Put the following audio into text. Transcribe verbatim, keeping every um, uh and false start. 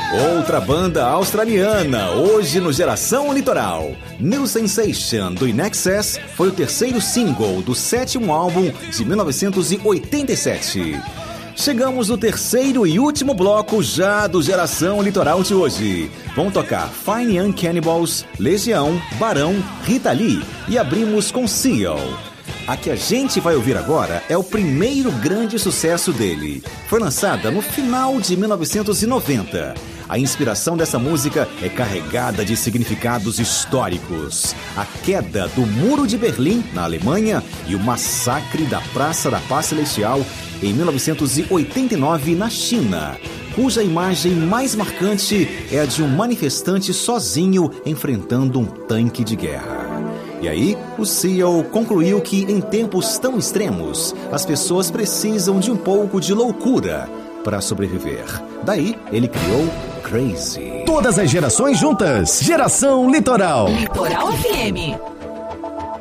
Outra banda australiana, hoje no Geração Litoral. New Sensation, do In Excess, foi o terceiro single do sétimo álbum de mil novecentos e oitenta e sete. Chegamos no terceiro e último bloco já do Geração Litoral de hoje. Vão tocar Fine Young Cannibals, Legião, Barão, Rita Lee e abrimos com Seal. A que a gente vai ouvir agora é o primeiro grande sucesso dele. Foi lançada no final de mil novecentos e noventa. A inspiração dessa música é carregada de significados históricos. A queda do Muro de Berlim, na Alemanha, e o massacre da Praça da Paz Celestial, em mil novecentos e oitenta e nove, na China, cuja imagem mais marcante é a de um manifestante sozinho enfrentando um tanque de guerra. E aí, o Seal concluiu que em tempos tão extremos, as pessoas precisam de um pouco de loucura para sobreviver. Daí, ele criou Crazy. Todas as gerações juntas. Geração Litoral. Litoral F M.